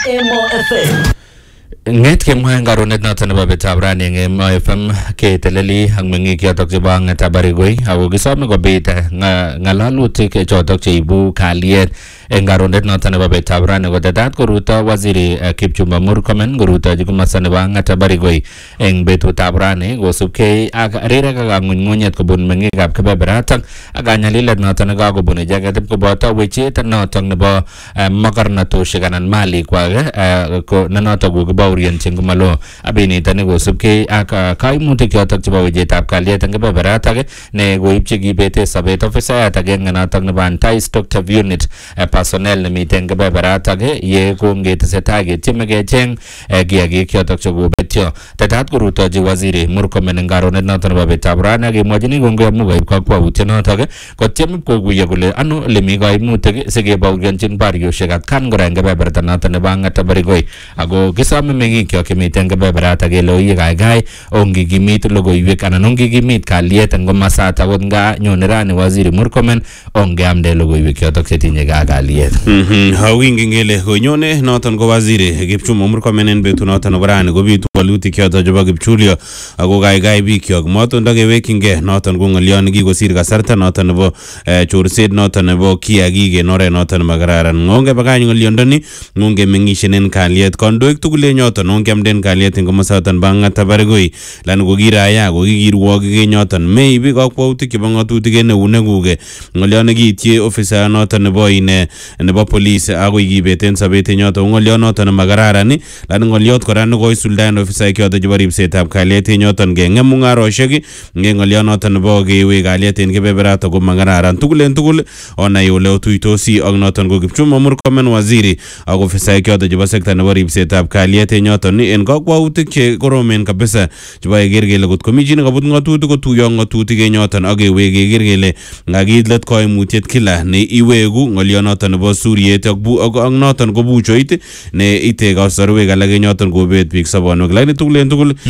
Emo FM. Nget kemwa ngaronet noton nebo betab rani eng Emo FM keteleli ak meng'ik yotok chebo Ng'eta Barigoi ako kisome kobit ng'alalutik chotok cheibu kalyet eng ngaronet noton nebo betab rani kotetat koruto waziri Kipchumba Murkomen korutochi komosta nebo Ng'eta Barigoi eng betutab rani kosubkei ak rirek ak kang'unyng'unyet kobun meng'ikab kebeberatak ak kanyalilet noton nekakobun icheket koboto wechet notok nebo makarnatosiek anan malikwak ne notok kokibaurianchin komalo abinitani kosubkei ak kaimutik chotok chebo wechetab kalyet eng kebeberatak ne koipchi kibete sobet ofisayat agenge notok nebo anti-stock unit personnel nemiten kebeberatak ye kongetesetai ketieme kecheng kiagik chotok chekobetyo. Tetat korutochi waziri Murkomen eng ngaronet notok nebo betab rani akemwachini kongoi amu koib kakwautiet notok kotiem kokuiyo kole ano lemi kaimutik sikebaurianchin bariosiek atkan kora eng kebeberta notok nebo Ng'eta Barigoi ako kisome meng'ikyok chemiten kebeberatak kele oye kaikai ongikimit logoiwek anan ongikimit kalyet eng komasat akot nga nyone rani waziri Murkomen ongeamde logoiwek chotok chetinye ka kalyet. Hawingen kele konyone noton ko waziri Kipchumba Murkomen en betut noton nebo rani kobitu walutik chotok chebo kipchulyo ako kaikai bikyok moton ndakewekchingei noton ko ng'olyon nekikosir kasarta noton nebo chorset noton nebo kiagik en oret noton makararan. Ngonge bakany ng'olyondoni ngonge meng'ishen en kalyet kandoik tugul en yoton ongeamden kalyet en komosaton bo Ng'eta Barigoi lani kokiraya kokikirwokik en yoton meibi kakwautik chebo ng'atutik en eunekuk ng'olyon nekiityi ofisa noton nebo nebo police akoi kibeten sobet en yoton ng'olyon noton nemakararan lani ng'olyot kora nekoisuldaen ofisaek choton chebo ripsetab kalyet en yoton keng'em mung'arosiek nge ng'olyon noton nebo kewe kalyet en kebeberatok ko makararan tugul en tugul onai ole otuitosi ak noton ko Kipchumba Murkomen waziri ak ofisaek choton chebo sekta nebo ripsetab kalyet en yoton en kakwautik che koromen kabisa chebo keker kele kot komi chi nekabut ng'atutik kotuyo ng'atutik en yoton ak kewe keker kele ngakit let koimutiet kila ne iweku ng'olyon noton nebo suriet ak noton ko buchoit ne ite kasarwek alak en yoton kobet biik sobonwek lakini tugul en tugul